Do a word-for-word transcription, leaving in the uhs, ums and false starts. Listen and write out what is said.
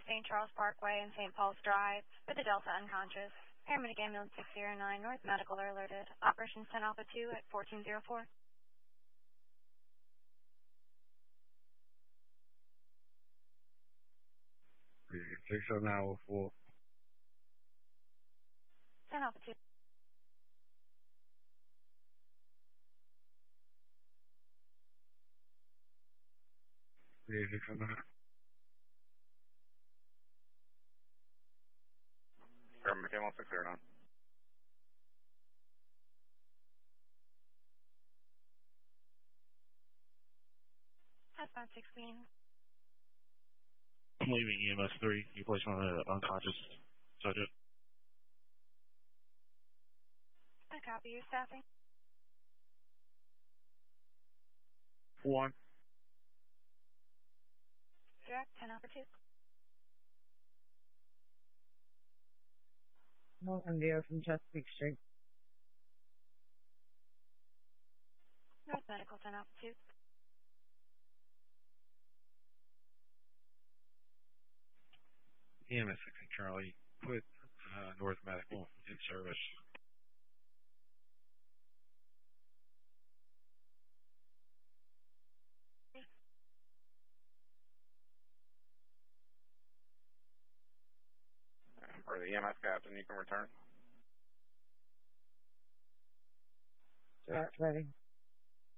Saint Charles Parkway and Saint Paul's Drive with the Delta unconscious. Paramedic ambulance six zero nine North Medical are alerted. Operations ten Alpha two at fourteen oh four. six oh nine oh four. ten Alpha two. six oh nine. Paramedic ambulance six zero nine. Southbound sixteen. I'm leaving E M S three. You place on an unconscious subject. I copy you, staffing. One. Direct ten Alpha two. No, I'm there from Chesapeake Street. North Medical ten Alpha two. E M S six Charlie, put uh, North Medical in service. For the E M S captain, you can return. Direct ready.